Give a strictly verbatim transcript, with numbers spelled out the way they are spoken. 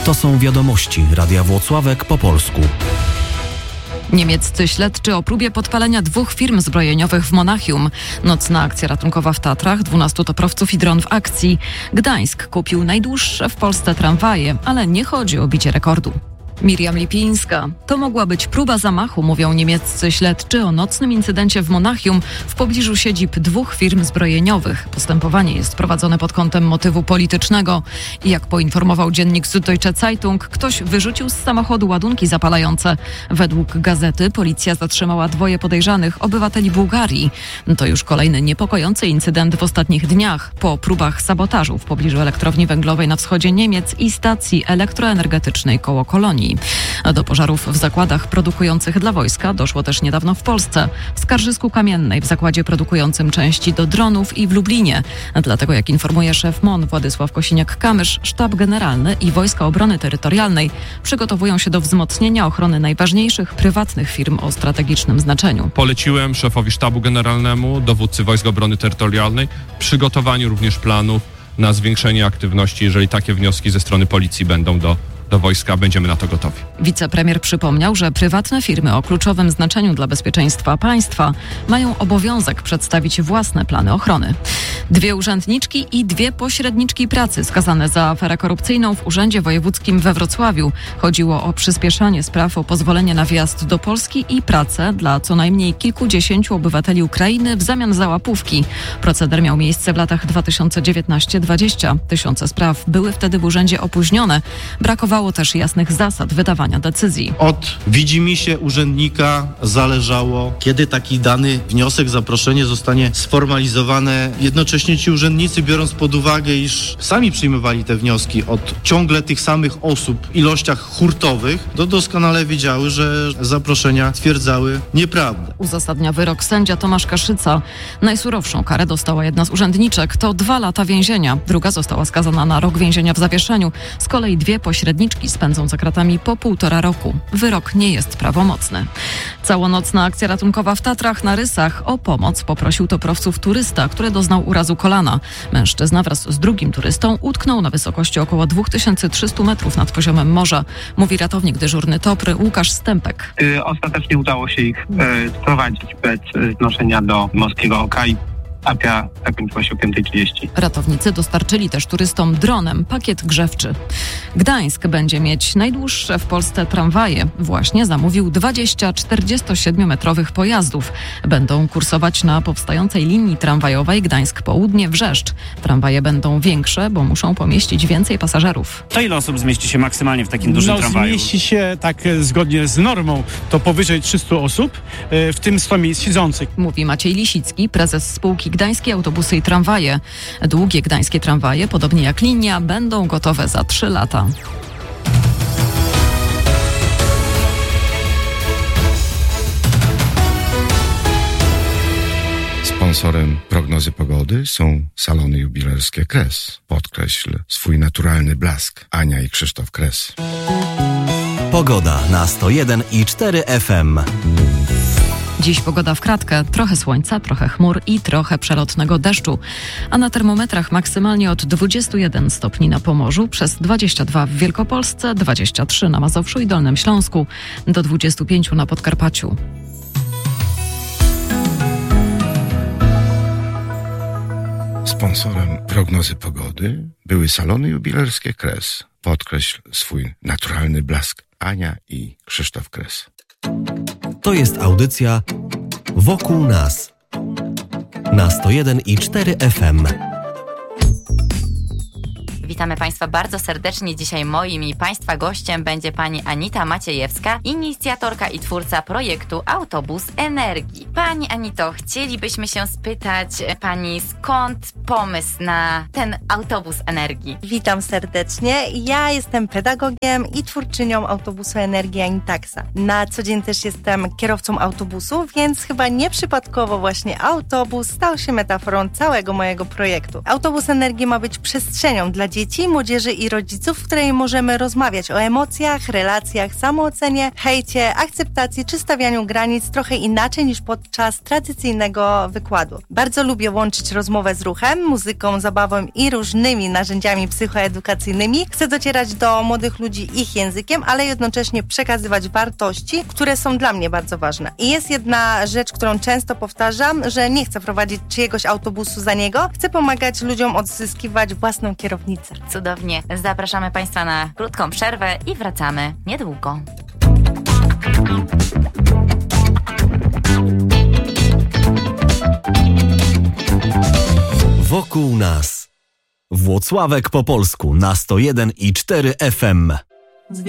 To są wiadomości Radia Włocławek po polsku. Niemieccy śledczy o próbie podpalenia dwóch firm zbrojeniowych w Monachium. Nocna akcja ratunkowa w Tatrach, dwunastu toprowców i dron w akcji. Gdańsk kupił najdłuższe w Polsce tramwaje, ale nie chodzi o bicie rekordu. Miriam Lipińska. To mogła być próba zamachu, mówią niemieccy śledczy o nocnym incydencie w Monachium w pobliżu siedzib dwóch firm zbrojeniowych. Postępowanie jest prowadzone pod kątem motywu politycznego. I jak poinformował dziennik Süddeutsche Zeitung, ktoś wyrzucił z samochodu ładunki zapalające. Według gazety policja zatrzymała dwoje podejrzanych obywateli Bułgarii. To już kolejny niepokojący incydent w ostatnich dniach po próbach sabotażu w pobliżu elektrowni węglowej na wschodzie Niemiec i stacji elektroenergetycznej koło Kolonii. Do pożarów w zakładach produkujących dla wojska doszło też niedawno w Polsce. W Skarżysku Kamiennej, w zakładzie produkującym części do dronów i w Lublinie. Dlatego, jak informuje szef M O N Władysław Kosiniak-Kamysz, Sztab Generalny i Wojska Obrony Terytorialnej przygotowują się do wzmocnienia ochrony najważniejszych prywatnych firm o strategicznym znaczeniu. Poleciłem szefowi Sztabu Generalnemu, dowódcy Wojsk Obrony Terytorialnej, przygotowaniu również planów na zwiększenie aktywności, jeżeli takie wnioski ze strony policji będą do do wojska, będziemy na to gotowi. Wicepremier przypomniał, że prywatne firmy o kluczowym znaczeniu dla bezpieczeństwa państwa mają obowiązek przedstawić własne plany ochrony. Dwie urzędniczki i dwie pośredniczki pracy skazane za aferę korupcyjną w Urzędzie Wojewódzkim we Wrocławiu. Chodziło o przyspieszanie spraw o pozwolenie na wjazd do Polski i pracę dla co najmniej kilkudziesięciu obywateli Ukrainy w zamian za łapówki. Proceder miał miejsce w latach dwa tysiące dziewiętnaście dwadzieścia. Tysiące spraw były wtedy w urzędzie opóźnione. Brakowało też jasnych zasad wydawania decyzji. Od widzimisię urzędnika zależało, kiedy taki dany wniosek, zaproszenie zostanie sformalizowane. Jednocześnie ci urzędnicy, biorąc pod uwagę, iż sami przyjmowali te wnioski od ciągle tych samych osób w ilościach hurtowych, to doskonale wiedziały, że zaproszenia stwierdzały nieprawdę. Uzasadnia wyrok sędzia Tomasz Kaszyca. Najsurowszą karę dostała jedna z urzędniczek, to dwa lata więzienia. Druga została skazana na rok więzienia w zawieszeniu. Z kolei dwie pośredniczki spędzą za kratami po półtora roku. Wyrok nie jest prawomocny. Całonocna akcja ratunkowa w Tatrach na Rysach. O pomoc poprosił toprowców turysta, który doznał urazu kolana. Mężczyzna wraz z drugim turystą utknął na wysokości około dwa tysiące trzysta metrów nad poziomem morza. Mówi ratownik dyżurny Topry Łukasz Stępek. Yy, ostatecznie udało się ich yy, sprowadzić bez znoszenia do Morskiego Oka i akcja zakończyła się o piąta trzydzieści. Ratownicy dostarczyli też turystom dronem pakiet grzewczy. Gdańsk będzie mieć najdłuższe w Polsce tramwaje. Właśnie zamówił dwadzieścia czterdziestosiedmiometrowych pojazdów. Będą kursować na powstającej linii tramwajowej Gdańsk Południe-Wrzeszcz. Tramwaje będą większe, bo muszą pomieścić więcej pasażerów. To ile osób zmieści się maksymalnie w takim dużym no, tramwaju? Zmieści się tak zgodnie z normą to powyżej trzystu osób, w tym sto miejsc siedzących. Mówi Maciej Lisicki, prezes spółki Gdańskie Autobusy i Tramwaje. Długie gdańskie tramwaje, podobnie jak linia, będą gotowe za trzy lata. Sponsorem prognozy pogody są salony jubilerskie Kres. Podkreśl swój naturalny blask. Ania i Krzysztof Kres. Pogoda na sto jeden i cztery F M. Dziś pogoda w kratkę, trochę słońca, trochę chmur i trochę przelotnego deszczu. A na termometrach maksymalnie od dwudziestu jeden stopni na Pomorzu, przez dwadzieścia dwa w Wielkopolsce, dwadzieścia trzy na Mazowszu i Dolnym Śląsku, do dwudziestu pięciu na Podkarpaciu. Sponsorem prognozy pogody były salony jubilerskie Kres. Podkreśl swój naturalny blask. Ania i Krzysztof Kres. To jest audycja Wokół nas na sto jeden i cztery F M. Witamy Państwa bardzo serdecznie. Dzisiaj moim i Państwa gościem będzie Pani Anita Maciejewska, inicjatorka i twórca projektu Autobus Energii. Pani Anito, chcielibyśmy się spytać Pani, skąd pomysł na ten Autobus Energii? Witam serdecznie. Ja jestem pedagogiem i twórczynią Autobusu Energii Anitaxa. Na co dzień też jestem kierowcą autobusu, więc chyba nieprzypadkowo właśnie autobus stał się metaforą całego mojego projektu. Autobus Energii ma być przestrzenią dla dzieci, młodzieży i rodziców, w której możemy rozmawiać o emocjach, relacjach, samoocenie, hejcie, akceptacji czy stawianiu granic trochę inaczej niż podczas tradycyjnego wykładu. Bardzo lubię łączyć rozmowę z ruchem, muzyką, zabawą i różnymi narzędziami psychoedukacyjnymi. Chcę docierać do młodych ludzi ich językiem, ale jednocześnie przekazywać wartości, które są dla mnie bardzo ważne. I jest jedna rzecz, którą często powtarzam, że nie chcę prowadzić czyjegoś autobusu za niego, chcę pomagać ludziom odzyskiwać własną kierownicę. Cudownie. Zapraszamy Państwa na krótką przerwę i wracamy niedługo. Wokół nas. Włocławek po polsku na sto jeden i cztery F M.